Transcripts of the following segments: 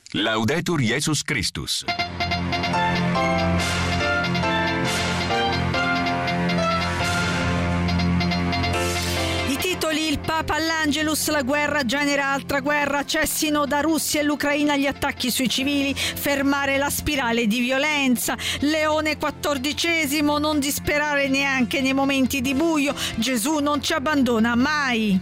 Laudetur Jesus Christus. Il Papa all'Angelus, la guerra genera altra guerra, cessino da Russia e l'Ucraina gli attacchi sui civili, fermare la spirale di violenza. Leone XIV, non disperare neanche nei momenti di buio, Gesù non ci abbandona mai.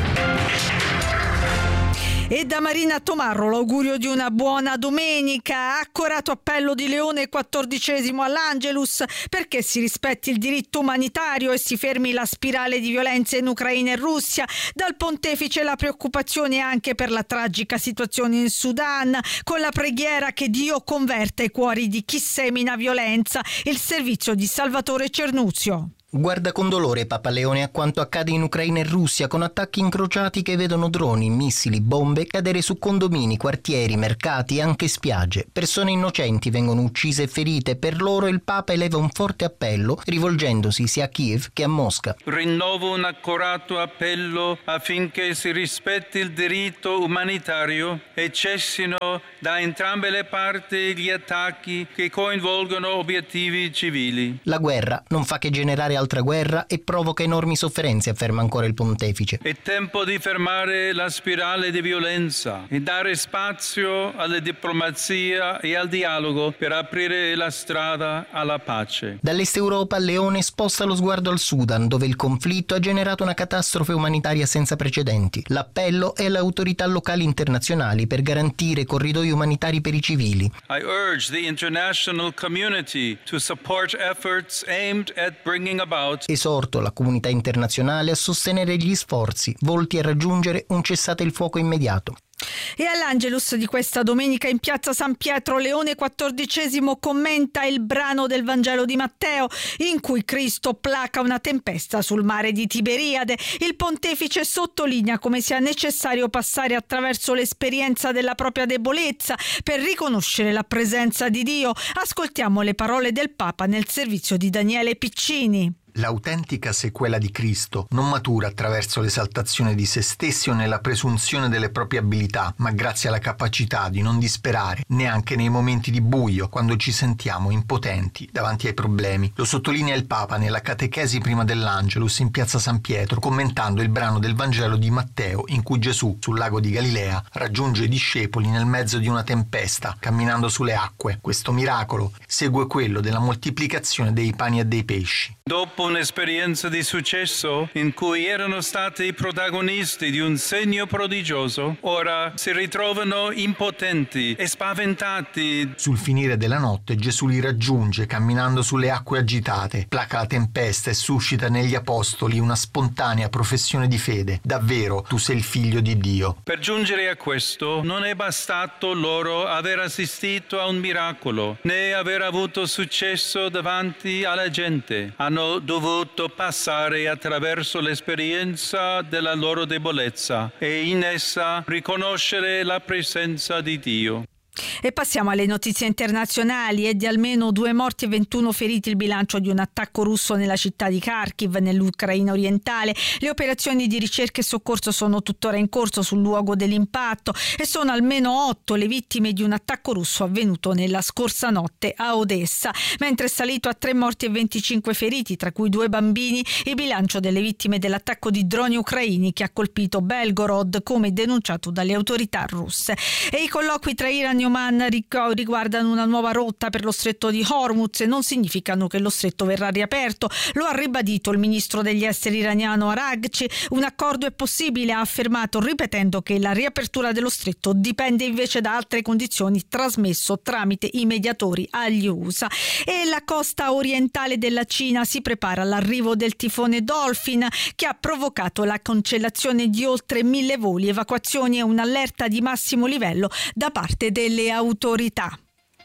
E da Marina Tomarro l'augurio di una buona domenica. Accorato appello di Leone XIV all'Angelus perché si rispetti il diritto umanitario e si fermi la spirale di violenza in Ucraina e Russia. Dal pontefice la preoccupazione anche per la tragica situazione in Sudan, con la preghiera che Dio converta i cuori di chi semina violenza. Il servizio di Salvatore Cernuzio. Guarda con dolore Papa Leone a quanto accade in Ucraina e Russia, con attacchi incrociati che vedono droni, missili, bombe cadere su condomini, quartieri, mercati e anche spiagge. Persone innocenti vengono uccise e ferite. Per loro il Papa eleva un forte appello, rivolgendosi sia a Kiev che a Mosca. Rinnovo un accorato appello affinché si rispetti il diritto umanitario e cessino da entrambe le parti gli attacchi che coinvolgono obiettivi civili. La guerra non fa che generare altra guerra e provoca enormi sofferenze, afferma ancora il pontefice. È tempo di fermare la spirale di violenza e dare spazio alla diplomazia e al dialogo per aprire la strada alla pace. Dall'Est Europa Leone sposta lo sguardo al Sudan, dove il conflitto ha generato una catastrofe umanitaria senza precedenti. L'appello è alle autorità locali e internazionali per garantire corridoi umanitari per i civili. I urge the international community to support efforts aimed at bringing about. Esorto la comunità internazionale a sostenere gli sforzi volti a raggiungere un cessate il fuoco immediato. E all'Angelus di questa domenica in piazza San Pietro Leone XIV commenta il brano del Vangelo di Matteo in cui Cristo placa una tempesta sul mare di Tiberiade. Il pontefice sottolinea come sia necessario passare attraverso l'esperienza della propria debolezza per riconoscere la presenza di Dio. Ascoltiamo le parole del Papa nel servizio di Daniele Piccini. L'autentica sequela di Cristo non matura attraverso l'esaltazione di se stessi o nella presunzione delle proprie abilità, ma grazie alla capacità di non disperare, neanche nei momenti di buio, quando ci sentiamo impotenti davanti ai problemi. Lo sottolinea il Papa nella catechesi prima dell'Angelus in piazza San Pietro, commentando il brano del Vangelo di Matteo in cui Gesù, sul lago di Galilea, raggiunge i discepoli nel mezzo di una tempesta, camminando sulle acque. Questo miracolo segue quello della moltiplicazione dei pani e dei pesci. Dopo un'esperienza di successo in cui erano stati protagonisti di un segno prodigioso, ora si ritrovano impotenti e spaventati. Sul finire della notte Gesù li raggiunge camminando sulle acque agitate, placa la tempesta e suscita negli apostoli una spontanea professione di fede. Davvero, tu sei il figlio di Dio. Per giungere a questo non è bastato loro aver assistito a un miracolo, né aver avuto successo davanti alla gente. Hanno dovuto passare attraverso l'esperienza della loro debolezza e in essa riconoscere la presenza di Dio. E passiamo alle notizie internazionali. È di almeno 2 morti e 21 feriti il bilancio di un attacco russo nella città di Kharkiv, nell'Ucraina orientale. Le operazioni di ricerca e soccorso sono tuttora in corso sul luogo dell'impatto e sono almeno 8 le vittime di un attacco russo avvenuto nella scorsa notte a Odessa. Mentre è salito a 3 morti e 25 feriti, tra cui 2 bambini, il bilancio delle vittime dell'attacco di droni ucraini che ha colpito Belgorod, come denunciato dalle autorità russe. E i colloqui tra Iran e Oman riguardano una nuova rotta per lo stretto di Hormuz e non significano che lo stretto verrà riaperto. Lo ha ribadito il ministro degli esteri iraniano Araghchi. Un accordo è possibile, ha affermato, ripetendo che la riapertura dello stretto dipende invece da altre condizioni, trasmesso tramite i mediatori agli USA. E la costa orientale della Cina si prepara all'arrivo del tifone Dolphin, che ha provocato la cancellazione di oltre 1000 voli, evacuazioni e un'allerta di massimo livello da parte delle autorità.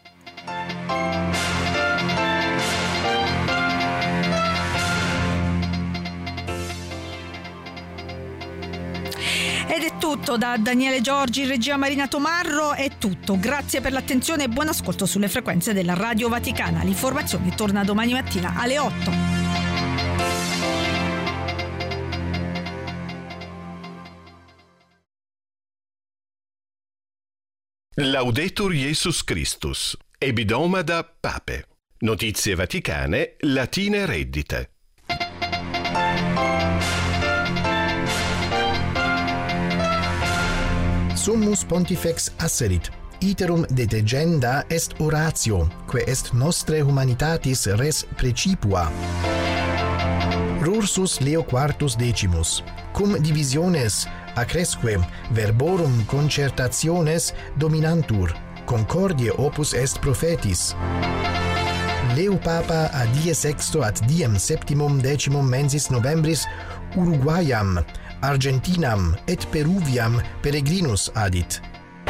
Ed è tutto da Daniele Giorgi, regia Marina Tomarro, è tutto. Grazie per l'attenzione e buon ascolto sulle frequenze della Radio Vaticana. L'informazione torna domani mattina alle 8. Laudetur Jesus Christus. Ebidomada Pape. Notizie vaticane, latine reddite. Summus Pontifex asserit: iterum detegenda est oratio, quae est nostre humanitatis res precipua. Rursus Leo Quartus Decimus, cum divisiones accresque verborum concertationes dominantur, concordie opus est prophetis. Leo Papa a die sexto at diem septimum decimum mensis novembris Uruguayam, Argentinam et Peruviam peregrinus adit.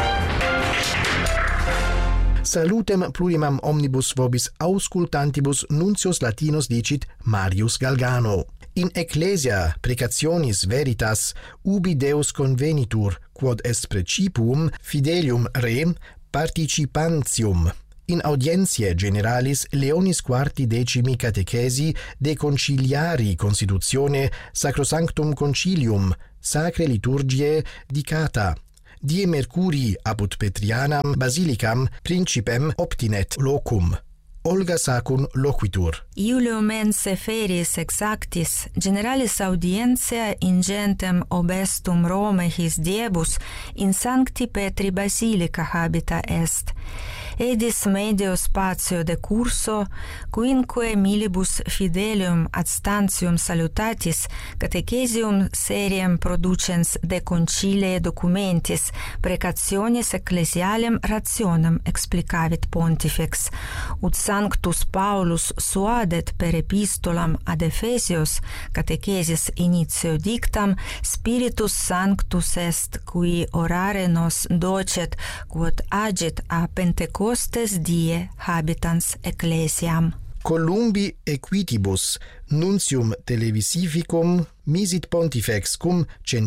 Salutem plurimam omnibus vobis auscultantibus nuncios Latinus dicit Marius Galgano. In ecclesia precationis veritas ubi Deus convenitur, quod est precipuum fidelium re participantium. In audientiae generalis Leonis quarti decimi catechesi de conciliari constitutione Sacrosanctum Concilium sacre liturgiae dicata. Die Mercurii apud Petrianam basilicam principem obtinet locum. Olga Sacun loquitur. Iulium ense feris exactis, generalis audientia ingentem obestum Rome his diebus in Sancti Petri Basilica habita est. Edis medio spatio decurso, quinque milibus fidelium ad stantium salutatis, catechesium seriem producens de concilie documentis, precationis ecclesialem rationem explicavit Pontifex, ut Sanctus Paulus suadet per epistolam ad Ephesios, catechesis initio dictam, Spiritus Sanctus est, qui orare nos docet, quod agit a Pentecostes die habitans ecclesiam. Columbi equitibus nuntium televisificum misit Pontifex cum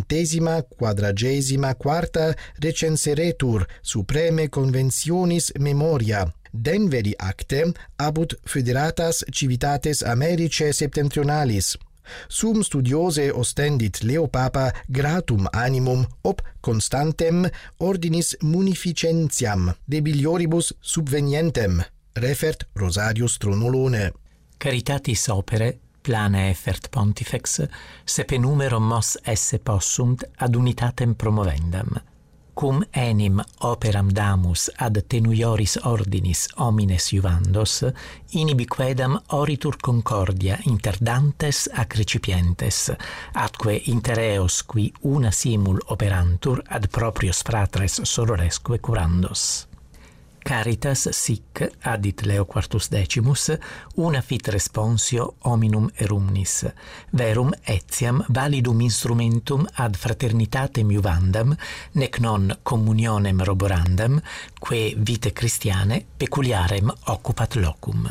144ª recenseretur supreme conventionis memoria. Denveri acte abut foederatas civitates Americae septentrionalis. Sum studiose ostendit Leo Papa gratum animum ob constantem ordinis munificentiam debilioribus subvenientem, refert Rosarius Tronulone. Caritatis opere plane effert Pontifex, sepe numero mos esse possunt ad unitatem promovendam. Cum enim operam damus ad tenuioris ordinis homines iuvandos, inibiquedam oritur concordia inter dantes ac recipientes, atque inter eos qui una simul operantur ad proprios fratres sororesque curandos. Caritas sic, addit Leo Quartus Decimus, una fit responsio hominum erumnis, verum etiam validum instrumentum ad fraternitatem iuvandam, nec non communionem roborandam, quae vitae Christiane peculiarem occupat locum.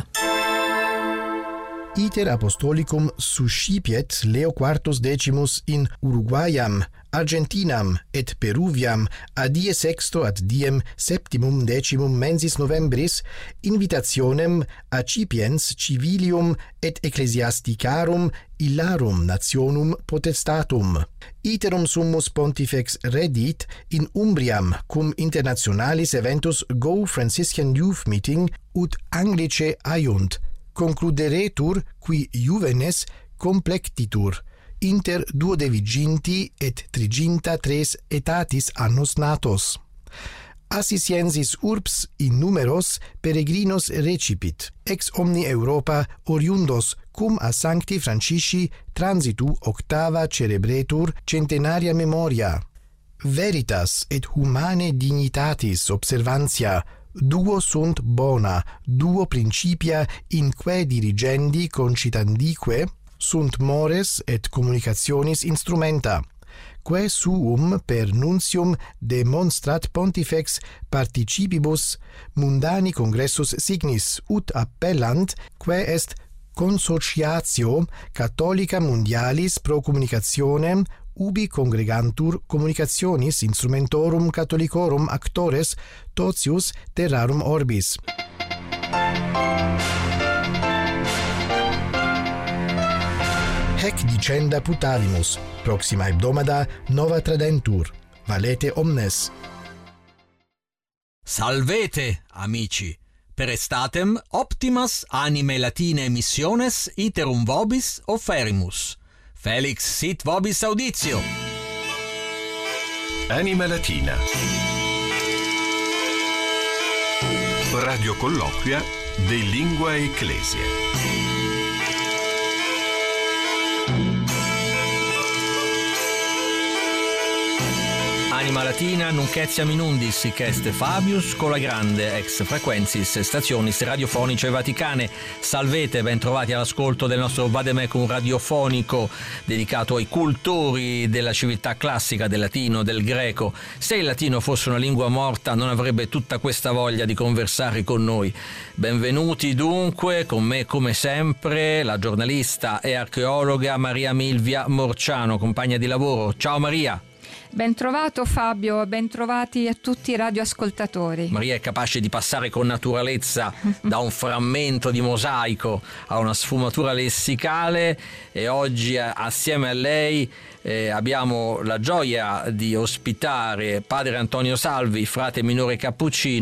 Iter apostolicum suscipiet Leo Quartus Decimus in Uruguayam, Argentinam et Peruviam a die sexto ad diem septimum decimum mensis novembris invitationem accipiens civilium et ecclesiasticarum illarum nationum potestatum. Iterum summus Pontifex redit in Umbriam cum internationalis eventus Go Franciscan Youth Meeting ut Anglice aiunt. Concluderetur qui juvenes complectitur inter 12 et 33 etatis annos natos. Assisiensis urbs in numeros peregrinos recipit, ex omni Europa oriundos cum a Sancti Francisci transitu octava celebretur centenaria memoria. Veritas et humane dignitatis observantia duo sunt bona, duo principia inque dirigendi concitandique sunt mores et communicationis instrumenta, quae suum per nuntium demonstrat Pontifex participibus mundani congressus signis ut appellant, quae est consociatio catholica mundialis pro communicationem ubi congregantur communicationis instrumentorum catholicorum actores totius terrarum orbis. Hec dicenda putavimus, proxima hebdomada nova tradentur. Valete omnes. Salvete, amici! Per estatem optimas anime latine missiones iterum vobis offerimus. Felix sit vobis auditio. Anima Latina. Radio colloquia de lingua ecclesia. Anima Latina nunc etiam in undis sic est Fabius con la grande ex frequentis stationis radiofonice vaticane. Salvete, ben trovati all'ascolto del nostro vademecum radiofonico dedicato ai cultori della civiltà classica, del latino, del greco. Se il latino fosse una lingua morta non avrebbe tutta questa voglia di conversare con noi. Benvenuti dunque, con me come sempre la giornalista e archeologa Maria Milvia Morciano, compagna di lavoro. Ciao Maria! Ben trovato Fabio, ben trovati a tutti i radioascoltatori. Maria è capace di passare con naturalezza da un frammento di mosaico a una sfumatura lessicale e oggi assieme a lei abbiamo la gioia di ospitare padre Antonio Salvi, frate minore cappuccino,